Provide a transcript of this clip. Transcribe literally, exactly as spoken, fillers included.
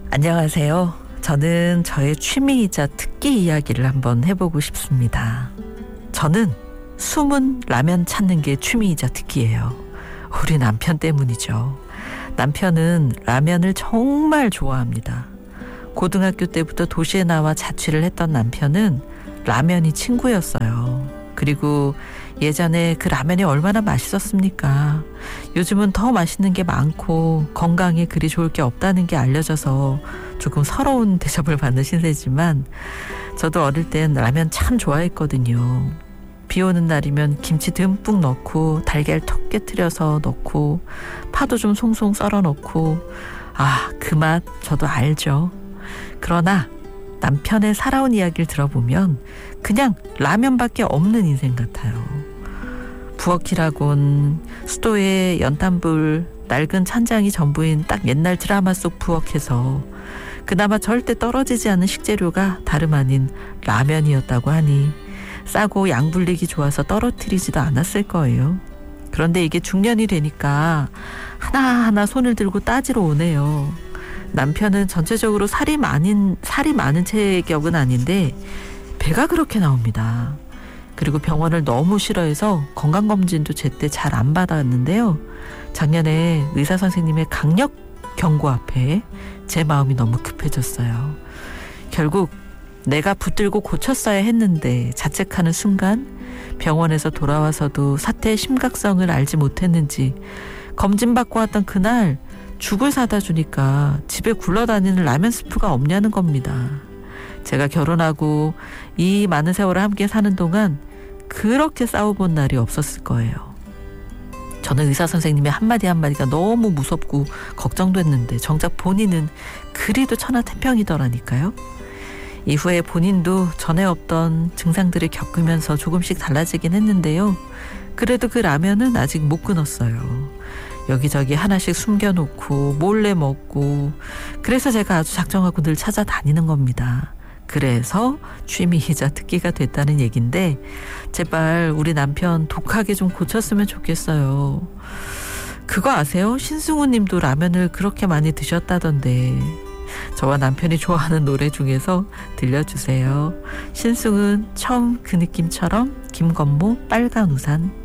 안녕하세요. 저는 저의 취미이자 특기 이야기를 한번 해보고 싶습니다. 저는 숨은 라면 찾는 게 취미이자 특기예요. 우리 남편 때문이죠. 남편은 라면을 정말 좋아합니다. 고등학교 때부터 도시에 나와 자취를 했던 남편은 라면이 친구였어요. 그리고 예전에 그 라면이 얼마나 맛있었습니까? 요즘은 더 맛있는 게 많고 건강에 그리 좋을 게 없다는 게 알려져서 조금 서러운 대접을 받는 신세지만 저도 어릴 땐 라면 참 좋아했거든요. 비 오는 날이면 김치 듬뿍 넣고 달걀 톡 깨트려서 넣고 파도 좀 송송 썰어 넣고 아, 그 맛 저도 알죠. 그러나 남편의 살아온 이야기를 들어보면 그냥 라면밖에 없는 인생 같아요. 부엌이라곤 수도의 연탄불, 낡은 찬장이 전부인 딱 옛날 드라마 속 부엌에서 그나마 절대 떨어지지 않는 식재료가 다름 아닌 라면이었다고 하니 싸고 양불리기 좋아서 떨어뜨리지도 않았을 거예요. 그런데 이게 중년이 되니까 하나하나 손을 들고 따지러 오네요. 남편은 전체적으로 살이 많은, 살이 많은 체격은 아닌데 배가 그렇게 나옵니다. 그리고 병원을 너무 싫어해서 건강검진도 제때 잘 안 받았는데요. 작년에 의사 선생님의 강력 경고 앞에 제 마음이 너무 급해졌어요. 결국 내가 붙들고 고쳤어야 했는데 자책하는 순간 병원에서 돌아와서도 사태의 심각성을 알지 못했는지 검진받고 왔던 그날 죽을 사다 주니까 집에 굴러다니는 라면 스프가 없냐는 겁니다. 제가 결혼하고 이 많은 세월을 함께 사는 동안 그렇게 싸워본 날이 없었을 거예요. 저는 의사 선생님의 한마디 한마디가 너무 무섭고 걱정도 했는데 정작 본인은 그리도 천하태평이더라니까요. 이후에 본인도 전에 없던 증상들을 겪으면서 조금씩 달라지긴 했는데요. 그래도 그 라면은 아직 못 끊었어요. 여기저기 하나씩 숨겨놓고 몰래 먹고 그래서 제가 아주 작정하고 늘 찾아다니는 겁니다. 그래서 취미이자 특기가 됐다는 얘기인데 제발 우리 남편 독하게 좀 고쳤으면 좋겠어요. 그거 아세요? 신승우 님도 라면을 그렇게 많이 드셨다던데 저와 남편이 좋아하는 노래 중에서 들려주세요. 신승은 처음 그 느낌처럼, 김건모 빨간 우산.